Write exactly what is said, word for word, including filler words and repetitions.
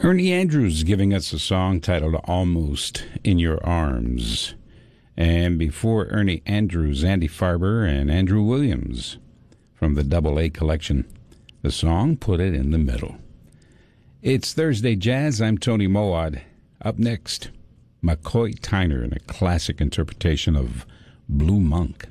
Ernie Andrews giving us a song titled Almost in Your Arms. And before Ernie Andrews, Andy Farber and Andrew Williams from the Double A collection. The song, Put It in the Middle. It's Thursday Jazz. I'm Tony Moad. Up next, McCoy Tyner in a classic interpretation of Blue Monk.